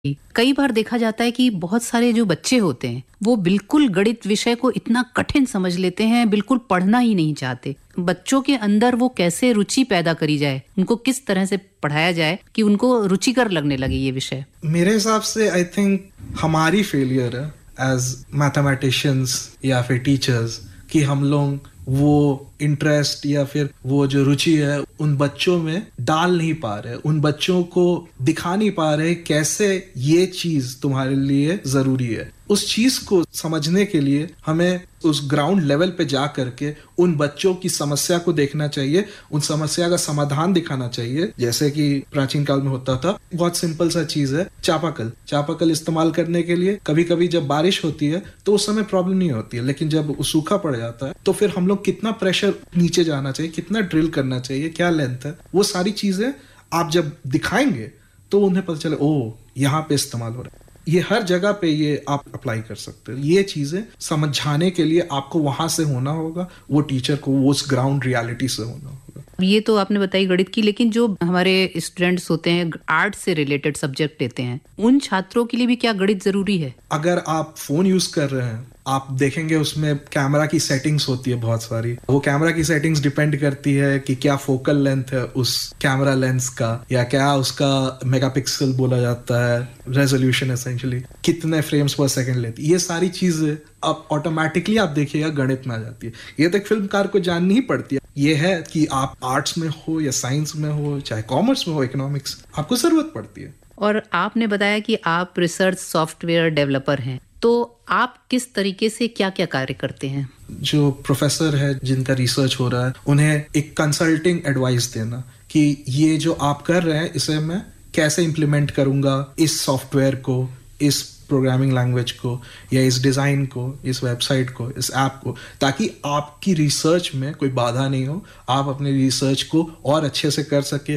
कई बार देखा जाता है कि बहुत सारे जो बच्चे होते हैं वो बिल्कुल गणित विषय को इतना कठिन समझ लेते हैं, बिल्कुल पढ़ना ही नहीं चाहते। बच्चों के अंदर वो कैसे रुचि पैदा करी जाए, उनको किस तरह से पढ़ाया जाए कि उनको रुचिकर लगने लगे ये विषय? मेरे हिसाब से आई थिंक हमारी फेलियर है एज मैथमेटिशियंस या फिर टीचर्स कि हम लोग वो इंटरेस्ट या फिर वो जो रुचि है उन बच्चों में डाल नहीं पा रहे, उन बच्चों को दिखा नहीं पा रहे कैसे ये चीज तुम्हारे लिए जरूरी है। उस चीज को समझने के लिए हमें उस ग्राउंड लेवल पे जा करके उन बच्चों की समस्या को देखना चाहिए, उन समस्या का समाधान दिखाना चाहिए। जैसे कि प्राचीन काल में होता था, बहुत सिंपल सा चीज है, चापाकल इस्तेमाल करने के लिए कभी कभी जब बारिश होती है तो उस समय प्रॉब्लम नहीं होती है, लेकिन जब सूखा पड़ जाता है तो फिर हम लोग कितना प्रेशर नीचे जाना चाहिए, कितना ड्रिल करना चाहिए, क्या लेंथ है, वो सारी चीजें आप जब दिखाएंगे तो उन्हें पता चले ओ यहाँ पे इस्तेमाल हो रहा है। ये हर जगह पे ये आप अप्लाई कर सकते हो। ये चीजें समझाने के लिए आपको वहां से होना होगा, वो टीचर को वो उस ग्राउंड रियलिटी से होना होगा। ये तो आपने बताई गणित की, लेकिन जो हमारे स्टूडेंट्स होते हैं आर्ट से रिलेटेड सब्जेक्ट लेते हैं, उन छात्रों के लिए भी क्या गणित जरूरी है? अगर आप फोन यूज कर रहे हैं, आप देखेंगे उसमें कैमरा की सेटिंग्स होती है बहुत सारी। वो कैमरा की सेटिंग्स डिपेंड करती है कि क्या फोकल लेंथ है उस कैमरा लेंस का, या क्या उसका मेगापिक्सल बोला जाता है, रेजोल्यूशन एसेंशियली कितने फ्रेम्स पर सेकंड लेती है। ये सारी चीजें अब ऑटोमेटिकली आप देखिएगा गणित में आ जाती है। ये तो एक फिल्मकार को जाननी ही पड़ती है। ये है कि आप आर्ट्स में हो या साइंस में हो, चाहे कॉमर्स में हो, इकोनॉमिक्स, आपको जरूरत पड़ती है। और आपने बताया कि आप रिसर्च सॉफ्टवेयर डेवलपर हैं, तो आप किस तरीके से क्या क्या कार्य करते हैं? जो प्रोफेसर है जिनका रिसर्च हो रहा है, उन्हें एक कंसल्टिंग एडवाइस देना कि ये जो आप कर रहे हैं इसे मैं कैसे इम्प्लीमेंट करूंगा, इस सॉफ्टवेयर को, इस प्रोग्रामिंग लैंग्वेज को, या इस डिजाइन को, इस वेबसाइट को, इस ऐप को, ताकि आपकी रिसर्च में कोई बाधा नहीं हो, आप अपने रिसर्च को और अच्छे से कर सके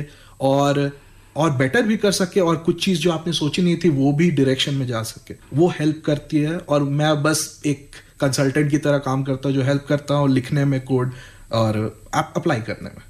और बेटर भी कर सके, और कुछ चीज जो आपने सोची नहीं थी वो भी डायरेक्शन में जा सके। वो हेल्प करती है, और मैं बस एक कंसल्टेंट की तरह काम करता हूँ जो हेल्प करता हूँ लिखने में कोड और अप्लाई करने में।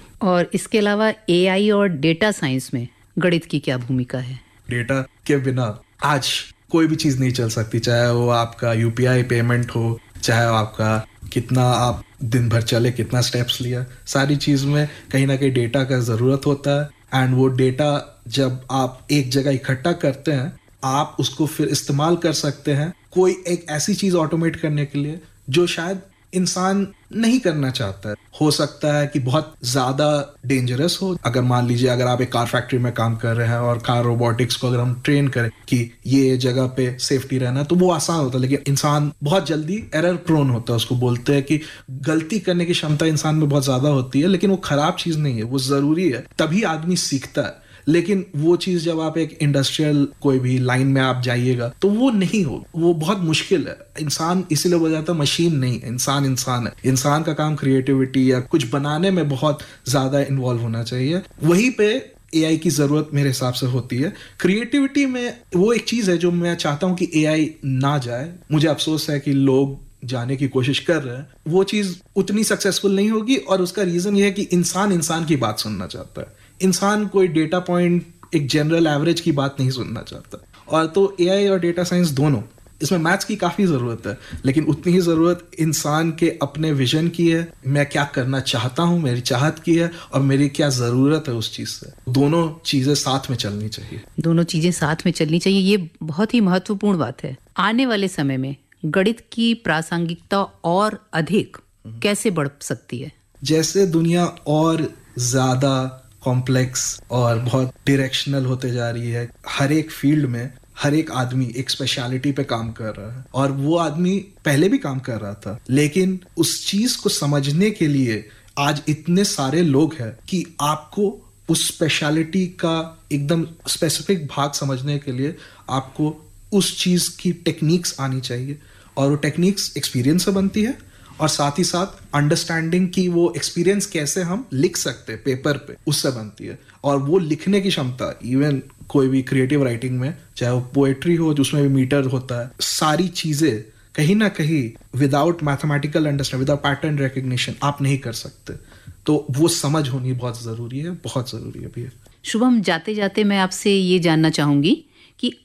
और इसके अलावा एआई और डेटा साइंस में गणित की क्या भूमिका है? डेटा के बिना आज कोई भी चीज नहीं चल सकती, चाहे वो आपका यूपीआई पेमेंट हो, चाहे आपका कितना आप दिन भर चले, कितना स्टेप्स लिया, सारी चीज में कहीं ना कहीं डेटा का जरूरत होता है। एंड वो डेटा जब आप एक जगह इकट्ठा करते हैं, आप उसको फिर इस्तेमाल कर सकते हैं कोई एक ऐसी चीज ऑटोमेट करने के लिए जो शायद इंसान नहीं करना चाहता है। हो सकता है कि बहुत ज्यादा डेंजरस हो। अगर मान लीजिए अगर आप एक कार फैक्ट्री में काम कर रहे हैं और कार रोबोटिक्स को अगर हम ट्रेन करें कि ये जगह पे सेफ्टी रहना, तो वो आसान होता है, लेकिन इंसान बहुत जल्दी एरर प्रोन होता है। उसको बोलते हैं कि गलती करने की क्षमता इंसान में बहुत ज्यादा होती है, लेकिन वो खराब चीज नहीं है, वो जरूरी है, तभी आदमी सीखता है। लेकिन वो चीज जब आप एक इंडस्ट्रियल कोई भी लाइन में आप जाइएगा तो वो नहीं हो, वो बहुत मुश्किल है। इंसान इसीलिए बोला जाता है मशीन नहीं है, इंसान है। इंसान का काम क्रिएटिविटी या कुछ बनाने में बहुत ज्यादा इन्वॉल्व होना चाहिए। वहीं पे एआई की जरूरत मेरे हिसाब से होती है। क्रिएटिविटी में वो एक चीज है जो मैं चाहता हूं कि एआई ना जाए। मुझे अफसोस है कि लोग जाने की कोशिश कर रहे हैं, वो चीज उतनी सक्सेसफुल नहीं होगी, और उसका रीजन ये है कि इंसान की बात सुनना चाहता है। इंसान कोई डेटा पॉइंट, एक जनरल एवरेज की बात नहीं सुनना चाहता। और तो एआई और डेटा साइंस दोनों, इसमें मैथ्स की काफी जरूरत है, लेकिन उतनी ही जरूरत इंसान के अपने विजन की है। मैं क्या करना चाहता हूं, मेरी चाहत की है, और मेरी क्या जरूरत है उस चीज से। दोनों चीजें साथ में चलनी चाहिए। दोनों चीजें साथ में चलनी चाहिए, ये बहुत ही महत्वपूर्ण बात है। आने वाले समय में गणित की प्रासंगिकता और अधिक कैसे बढ़ सकती है? जैसे दुनिया और ज्यादा कॉम्प्लेक्स और बहुत डायरेक्शनल होते जा रही है, हर एक फील्ड में हर एक आदमी एक स्पेशलिटी पे काम कर रहा है, और वो आदमी पहले भी काम कर रहा था, लेकिन उस चीज को समझने के लिए आज इतने सारे लोग हैं कि आपको उस स्पेशलिटी का एकदम स्पेसिफिक भाग समझने के लिए आपको उस चीज की टेक्निक्स आनी चाहिए, और वो टेक्निक्स एक्सपीरियंस से बनती है, और साथ ही साथ अंडरस्टैंडिंग की वो एक्सपीरियंस कैसे हम लिख सकते हैं पेपर पे, उससे बनती है। और वो लिखने की क्षमता, इवन कोई भी क्रिएटिव राइटिंग में, चाहे वो पोएट्री हो जिसमें भी मीटर होता है, सारी चीजें कहीं ना कहीं without mathematical understanding, without pattern recognition आप नहीं कर सकते। तो वो समझ होनी बहुत जरूरी है, बहुत जरूरी है भैया। शुभम, जाते जाते मैं आपसे ये जानना चाहूंगी कि